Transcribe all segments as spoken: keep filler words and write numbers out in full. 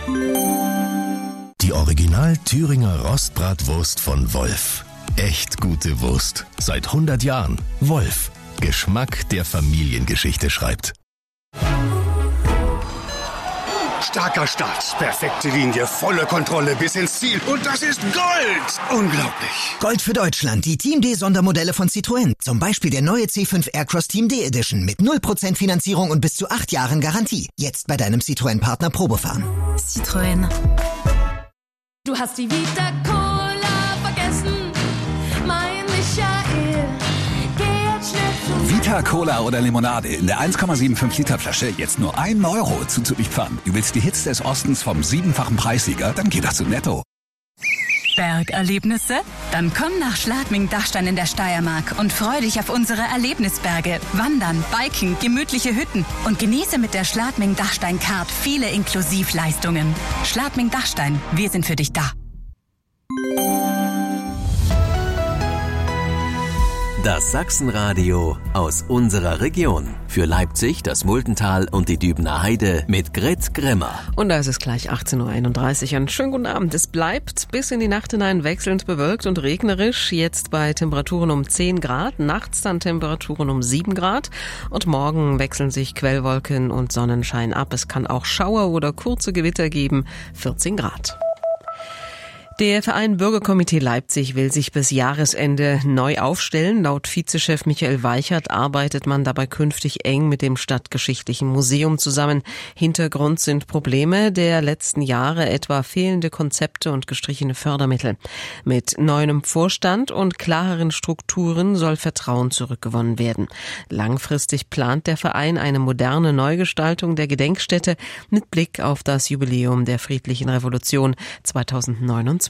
Die Original Thüringer Rostbratwurst von Wolf. Echt gute Wurst. Seit hundert Jahren. Wolf. Geschmack, der Familiengeschichte schreibt. Starker Start, perfekte Linie, volle Kontrolle bis ins Ziel. Und das ist Gold! Unglaublich. Gold für Deutschland, die Team D Sondermodelle von Citroën. Zum Beispiel der neue C fünf Aircross Team D Edition mit null Prozent Finanzierung und bis zu acht Jahren Garantie. Jetzt bei deinem Citroën-Partner Probefahren. Citroën. Du hast die Vita Cola vergessen, mein Michael. Geh jetzt schnell zu Vita Cola oder Limonade in der eins Komma fünfundsiebzig Liter Flasche jetzt nur ein Euro zu Zürichpfannen. Du willst die Hits des Ostens vom siebenfachen Preissieger? Dann geh doch zu Netto. Bergerlebnisse? Dann komm nach Schladming-Dachstein in der Steiermark und freu dich auf unsere Erlebnisberge. Wandern, Biken, gemütliche Hütten und genieße mit der Schladming-Dachstein-Card viele Inklusivleistungen. Schladming-Dachstein, wir sind für dich da. Das Sachsenradio aus unserer Region. Für Leipzig, das Multental und die Dübener Heide mit Grit Grimmer. Und da ist es gleich achtzehn Uhr einunddreißig. Einen schönen guten Abend. Es bleibt bis in die Nacht hinein wechselnd bewölkt und regnerisch. Jetzt bei Temperaturen um zehn Grad, nachts dann Temperaturen um sieben Grad. Und morgen wechseln sich Quellwolken und Sonnenschein ab. Es kann auch Schauer oder kurze Gewitter geben, vierzehn Grad. Der Verein Bürgerkomitee Leipzig will sich bis Jahresende neu aufstellen. Laut Vizechef Michael Weichert arbeitet man dabei künftig eng mit dem Stadtgeschichtlichen Museum zusammen. Hintergrund sind Probleme der letzten Jahre, etwa fehlende Konzepte und gestrichene Fördermittel. Mit neuem Vorstand und klareren Strukturen soll Vertrauen zurückgewonnen werden. Langfristig plant der Verein eine moderne Neugestaltung der Gedenkstätte mit Blick auf das Jubiläum der Friedlichen Revolution zweitausendneunundzwanzig.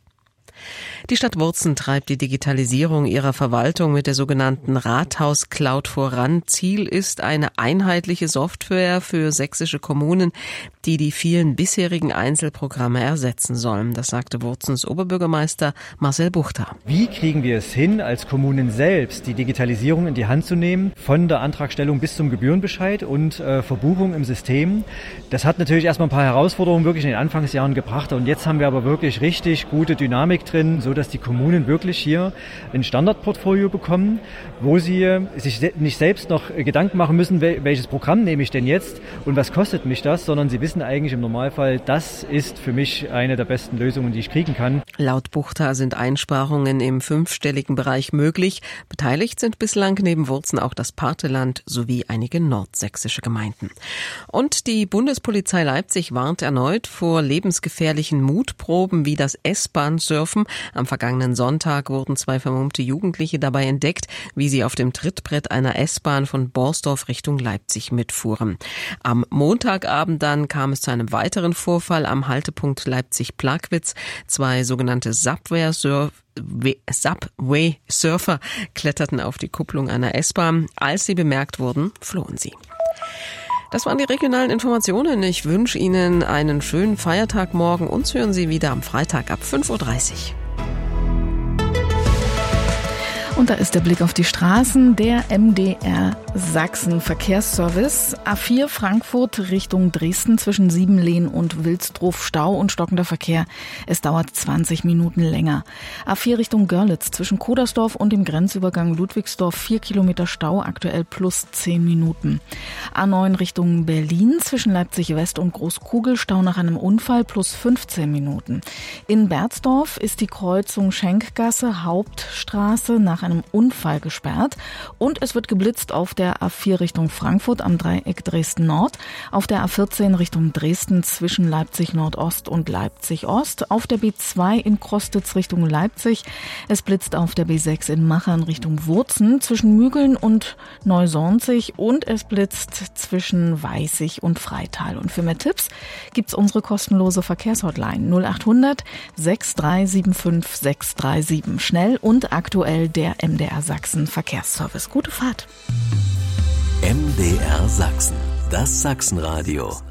Die Stadt Wurzen treibt die Digitalisierung ihrer Verwaltung mit der sogenannten Rathaus-Cloud voran. Ziel ist eine einheitliche Software für sächsische Kommunen, die die vielen bisherigen Einzelprogramme ersetzen sollen. Das sagte Wurzens Oberbürgermeister Marcel Buchter. Wie kriegen wir es hin, als Kommunen selbst die Digitalisierung in die Hand zu nehmen, von der Antragstellung bis zum Gebührenbescheid und äh, Verbuchung im System? Das hat natürlich erstmal ein paar Herausforderungen wirklich in den Anfangsjahren gebracht und jetzt haben wir aber wirklich richtig gute Dynamik drin, so dass die Kommunen wirklich hier ein Standardportfolio bekommen, wo sie sich nicht selbst noch Gedanken machen müssen, welches Programm nehme ich denn jetzt und was kostet mich das, sondern sie wissen eigentlich im Normalfall, das ist für mich eine der besten Lösungen, die ich kriegen kann. Laut Buchter sind Einsparungen im fünfstelligen Bereich möglich. Beteiligt sind bislang neben Wurzen auch das Parteland sowie einige nordsächsische Gemeinden. Und die Bundespolizei Leipzig warnt erneut vor lebensgefährlichen Mutproben wie das S-Bahn-Surfen. Am vergangenen Sonntag wurden zwei vermummte Jugendliche dabei entdeckt, wie sie auf dem Trittbrett einer S-Bahn von Borsdorf Richtung Leipzig mitfuhren. Am Montagabend dann kam es zu einem weiteren Vorfall am Haltepunkt Leipzig-Plagwitz. Zwei sogenannte Subway-Surfer Subway-Surfer kletterten auf die Kupplung einer S-Bahn. Als sie bemerkt wurden, flohen sie. Das waren die regionalen Informationen. Ich wünsche Ihnen einen schönen Feiertag morgen. Uns hören Sie wieder am Freitag ab fünf Uhr dreißig. Und da ist der Blick auf die Straßen. Der M D R Sachsen Verkehrsservice. A vier Frankfurt Richtung Dresden zwischen Siebenlehn und Wilsdruf Stau und stockender Verkehr. Es dauert zwanzig Minuten länger. A vier Richtung Görlitz zwischen Kodersdorf und dem Grenzübergang Ludwigsdorf vier Kilometer Stau, aktuell plus zehn Minuten. A neun Richtung Berlin zwischen Leipzig West und Großkugel, Stau nach einem Unfall plus fünfzehn Minuten. In Berzdorf ist die Kreuzung Schenkgasse Hauptstraße nach einem Unfall gesperrt und es wird geblitzt auf der A vier Richtung Frankfurt am Dreieck Dresden Nord, auf der A vierzehn Richtung Dresden zwischen Leipzig Nordost und Leipzig Ost, auf der B zwei in Krostitz Richtung Leipzig, es blitzt auf der B sechs in Machern Richtung Wurzen zwischen Mügeln und Neusornzig und es blitzt zwischen Weißig und Freital. Und für mehr Tipps gibt's unsere kostenlose Verkehrshotline null acht hundert sechs drei sieben fünf sechs drei sieben. Schnell und aktuell der M D R Sachsen Verkehrsservice. Gute Fahrt. M D R Sachsen, das Sachsenradio.